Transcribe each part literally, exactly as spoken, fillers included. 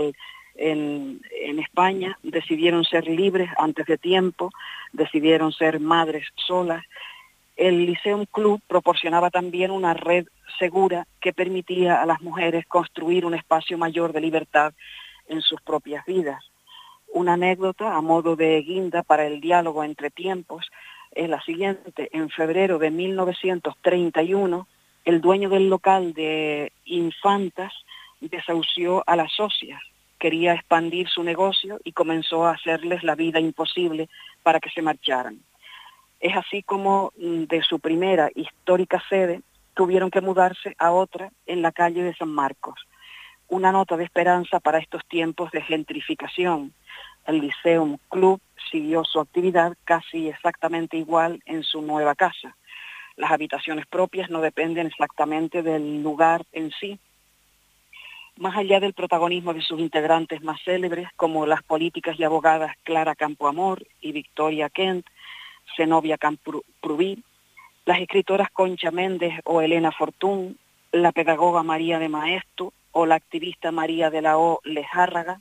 en, en España, decidieron ser libres antes de tiempo, decidieron ser madres solas. El Lyceum Club proporcionaba también una red segura que permitía a las mujeres construir un espacio mayor de libertad en sus propias vidas. Una anécdota a modo de guinda para el diálogo entre tiempos es la siguiente. En febrero de mil novecientos treinta y uno, el dueño del local de Infantas desahució a las socias. Quería expandir su negocio y comenzó a hacerles la vida imposible para que se marcharan. Es así como de su primera histórica sede tuvieron que mudarse a otra en la calle de San Marcos. Una nota de esperanza para estos tiempos de gentrificación. El Lyceum Club siguió su actividad casi exactamente igual en su nueva casa. Las habitaciones propias no dependen exactamente del lugar en sí. Más allá del protagonismo de sus integrantes más célebres, como las políticas y abogadas Clara Campoamor y Victoria Kent, Zenobia Camprubí, las escritoras Concha Méndez o Elena Fortún, la pedagoga María de Maestu o la activista María de la O. Lejárraga,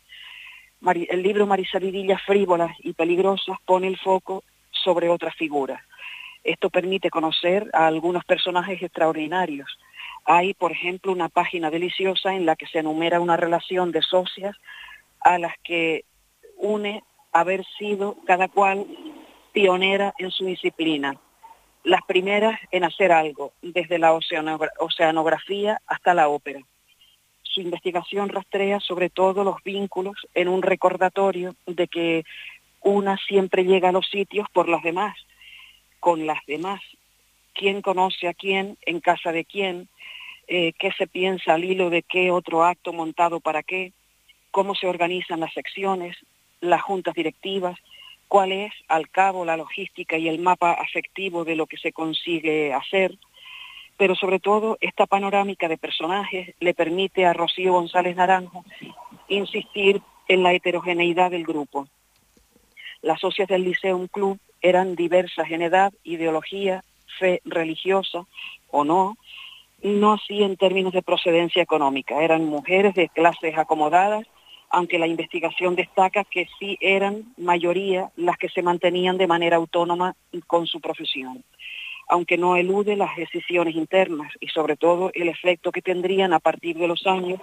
el libro Marisavidillas frívolas y peligrosas pone el foco sobre otras figuras. Esto permite conocer a algunos personajes extraordinarios. Hay, por ejemplo, una página deliciosa en la que se enumera una relación de socias a las que une haber sido cada cual pionera en su disciplina. Las primeras en hacer algo, desde la oceanografía hasta la ópera. Su investigación rastrea sobre todo los vínculos en un recordatorio de que una siempre llega a los sitios por las demás, con las demás. ¿Quién conoce a quién, en casa de quién? Eh, ¿Qué se piensa al hilo de qué otro acto montado para qué? ¿Cómo se organizan las secciones, las juntas directivas? ¿Cuál es, al cabo, la logística y el mapa afectivo de lo que se consigue hacer? Pero sobre todo, esta panorámica de personajes le permite a Rocío González Naranjo insistir en la heterogeneidad del grupo. Las socias del Lyceum Club eran diversas en edad, ideología, fe religiosa o no, no así en términos de procedencia económica. Eran mujeres de clases acomodadas, aunque la investigación destaca que sí eran mayoría las que se mantenían de manera autónoma con su profesión, aunque no elude las decisiones internas y sobre todo el efecto que tendrían a partir de los años,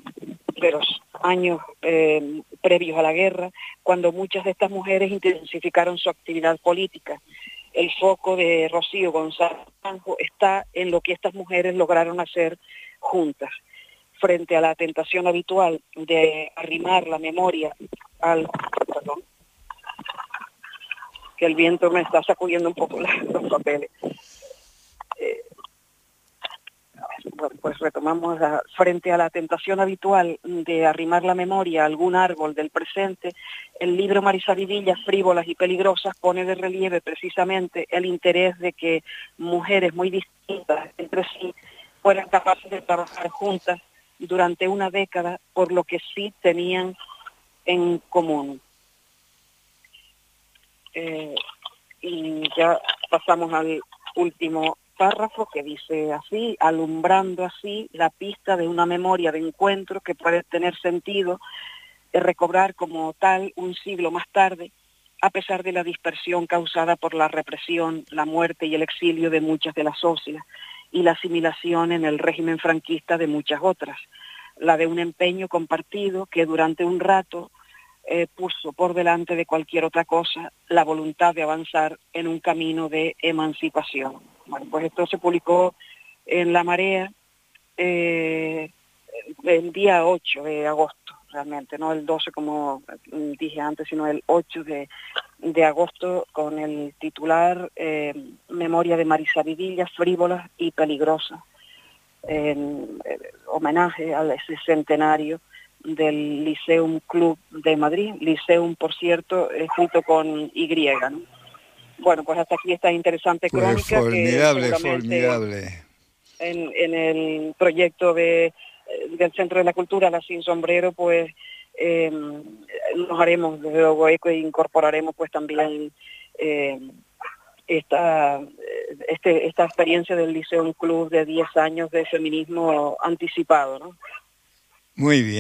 de los años eh, previos a la guerra, cuando muchas de estas mujeres intensificaron su actividad política. El foco de Rocío González Naranjo está en lo que estas mujeres lograron hacer juntas, frente a la tentación habitual de arrimar la memoria al... Perdón, que el viento me está sacudiendo un poco los papeles. Eh, bueno, pues retomamos, la, frente a la tentación habitual de arrimar la memoria a algún árbol del presente, el libro Marisavidillas frívolas y peligrosas pone de relieve precisamente el interés de que mujeres muy distintas entre sí fueran capaces de trabajar juntas durante una década por lo que sí tenían en común. Eh, y ya pasamos al último párrafo que dice así: alumbrando así la pista de una memoria de encuentro que puede tener sentido de recobrar como tal un siglo más tarde, a pesar de la dispersión causada por la represión, la muerte y el exilio de muchas de las socias y la asimilación en el régimen franquista de muchas otras, la de un empeño compartido que durante un rato Eh, puso por delante de cualquier otra cosa la voluntad de avanzar en un camino de emancipación. Bueno, pues esto se publicó en La Marea eh, el día ocho de agosto, realmente, no el doce como dije antes, sino el ocho de, de agosto, con el titular eh, Memoria de Marisavidillas frívolas y peligrosas, en eh, homenaje al ese centenario del Lyceum Club de Madrid, Lyceum, por cierto, escrito con Y, ¿no? Bueno, pues hasta aquí esta interesante Pues crónica formidable, que seguramente formidable. en, en el proyecto de, del Centro de la Cultura, La Sin Sombrero, pues eh, nos haremos, desde luego, eco e incorporaremos pues también eh, esta, este, esta experiencia del Lyceum Club de diez años de feminismo anticipado, ¿no? Muy bien.